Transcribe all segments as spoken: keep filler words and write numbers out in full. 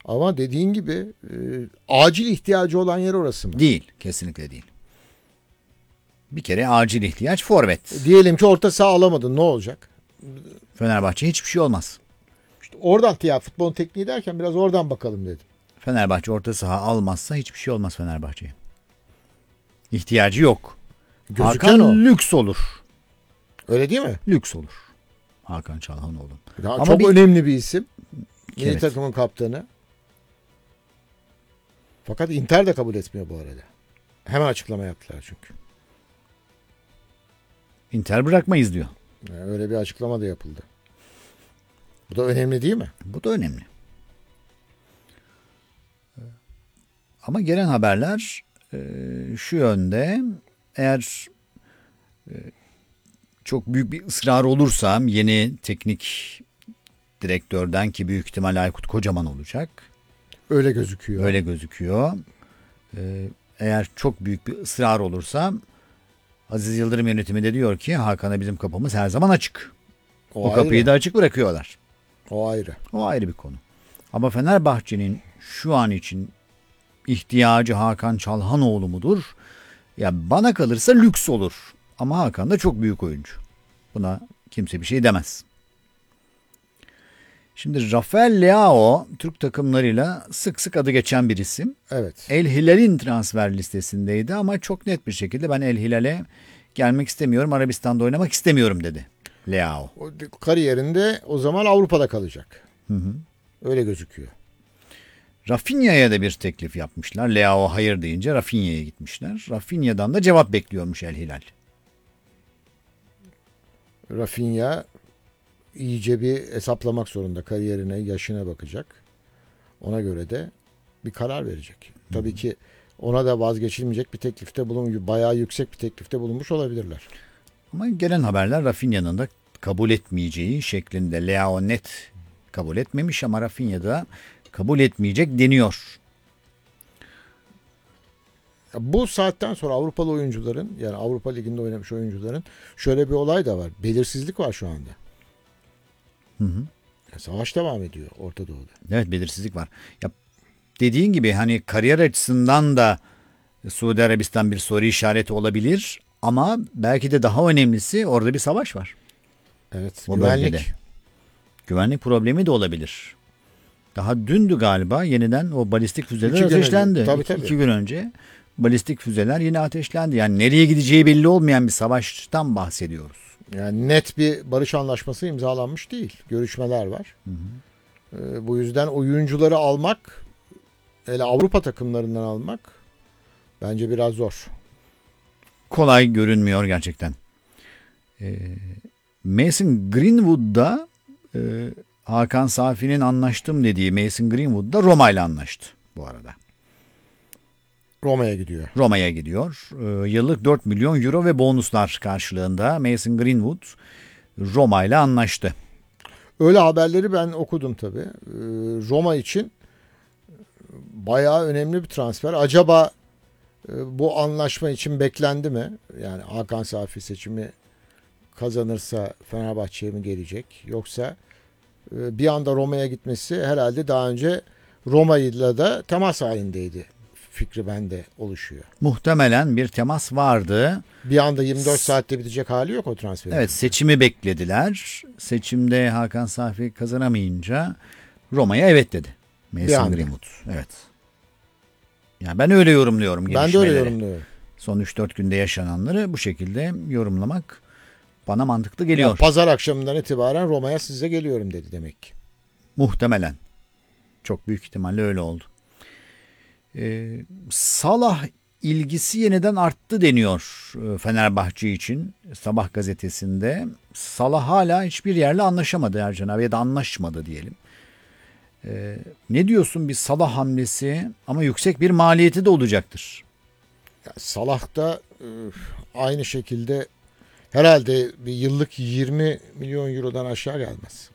Ama dediğin gibi e, acil ihtiyacı olan yer orası mı? Değil. Kesinlikle değil. Bir kere acil ihtiyaç forvet. Diyelim ki orta saha alamadın, ne olacak? Fenerbahçe hiçbir şey olmaz. İşte oradan ya futbolun tekniği derken biraz oradan bakalım dedim. Fenerbahçe orta saha almazsa hiçbir şey olmaz Fenerbahçe'ye. İhtiyacı yok. Gözüken Hakan o. lüks olur. Öyle değil mi? Lüks olur. Hakan Çalhanoğlu. Ya Ama çok bir- önemli bir isim. Milli Evet. takımın kaptanı. Fakat Inter de kabul etmiyor bu arada. Hemen açıklama yaptılar çünkü. Inter bırakmayız diyor. Yani öyle bir açıklama da yapıldı. Bu da önemli değil mi? Bu da önemli. Ama gelen haberler e, şu yönde. Eğer e, çok büyük bir ısrar olursa yeni teknik direktörden, ki büyük ihtimal Aykut Kocaman olacak. Öyle gözüküyor. Öyle gözüküyor. E, eğer çok büyük bir ısrar olursa Aziz Yıldırım yönetimi de diyor ki Hakan'a bizim kapımız her zaman açık. O, O ayrı. kapıyı da açık bırakıyorlar. O ayrı. O ayrı bir konu. Ama Fenerbahçe'nin şu an için ihtiyacı Hakan Çalhanoğlu mudur? Ya bana kalırsa lüks olur. Ama Hakan da çok büyük oyuncu. Buna kimse bir şey demez. Şimdi Rafael Leao Türk takımlarıyla sık sık adı geçen bir isim. Evet. El Hilal'in transfer listesindeydi ama çok net bir şekilde ben El Hilal'e gelmek istemiyorum, Arabistan'da oynamak istemiyorum dedi Leao. O kariyerinde o zaman Avrupa'da kalacak. Hı hı. Öyle gözüküyor. Rafinha'ya da bir teklif yapmışlar. Leao hayır deyince Rafinha'ya gitmişler. Rafinha'dan da cevap bekliyormuş El Hilal. Rafinha iyice bir hesaplamak zorunda. Kariyerine, yaşına bakacak. Ona göre de bir karar verecek. Tabii Hı. ki ona da vazgeçilmeyecek bir teklifte bulunmuş. Bayağı yüksek bir teklifte bulunmuş olabilirler. Ama gelen haberler Rafinha'nın da kabul etmeyeceği şeklinde. Leao net kabul etmemiş ama Rafinha da kabul etmeyecek deniyor. Bu saatten sonra Avrupalı oyuncuların, yani Avrupa Ligi'nde oynamış oyuncuların şöyle bir olay da var. Belirsizlik var şu anda. Hı hı. Yani savaş devam ediyor Orta Doğu'da. Evet, belirsizlik var. Ya dediğin gibi hani kariyer açısından da Suudi Arabistan bir soru işareti olabilir ama belki de daha önemlisi orada bir savaş var. Evet. O Güvenlik. bölgede. Güvenlik problemi de olabilir. Daha dündü galiba yeniden o balistik füzeler İki gün ateşlendi. önce. Tabii, İki, tabii. iki gün önce balistik füzeler yine ateşlendi. Yani nereye gideceği belli olmayan bir savaştan bahsediyoruz. Yani net bir barış anlaşması imzalanmış değil. Görüşmeler var. Hı hı. Ee, bu yüzden oyuncuları almak, hele Avrupa takımlarından almak bence biraz zor. Kolay görünmüyor gerçekten. Ee, Mason Greenwood'da e, Hakan Safi'nin anlaştım dediği Mason Greenwood'da Roma ile anlaştı bu arada. Roma'ya gidiyor. Roma'ya gidiyor. Ee, yıllık dört milyon euro ve bonuslar karşılığında Mason Greenwood Roma ile anlaştı. Öyle haberleri ben okudum tabii. Ee, Roma için bayağı önemli bir transfer. Acaba e, bu anlaşma için beklendi mi? Yani Hakan Safi seçimi kazanırsa Fenerbahçe'ye mi gelecek? Yoksa e, bir anda Roma'ya gitmesi herhalde daha önce Roma'yla da temas halindeydi. Fikri bende oluşuyor. Muhtemelen bir temas vardı. Bir anda yirmi dört saatte bitecek hali yok o transferin. Evet, seçimi beklediler. Seçimde Hakan Safi kazanamayınca Roma'ya evet dedi Mason anda. Greenwood. Evet. Yani ben öyle yorumluyorum Ben de öyle gelişmeleri. yorumluyorum. Son üç dört günde yaşananları bu şekilde yorumlamak bana mantıklı geliyor. Ya, pazar akşamından itibaren Roma'ya size geliyorum dedi demek ki. Muhtemelen. Çok büyük ihtimalle öyle oldu. Ee, Salah ilgisi yeniden arttı deniyor e, Fenerbahçe için. Sabah gazetesinde. Salah hala hiçbir yerle anlaşamadı Ercan abi, ya da anlaşmadı diyelim. Ee, ne diyorsun, bir Salah hamlesi ama yüksek bir maliyeti de olacaktır. Ya, Salah da e, aynı şekilde herhalde bir yıllık yirmi milyon eurodan aşağı gelmez.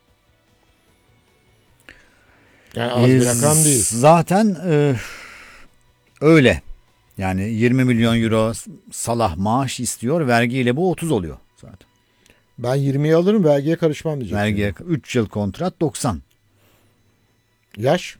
Yani az bir Ee, rakam değil. Zaten e, öyle. Yani yirmi milyon euro Salah maaş istiyor. Vergiyle bu otuz oluyor zaten. Ben yirmiyi alırım, vergiye karışmam diyecek. Vergiye üç yıl kontrat doksan. Yaş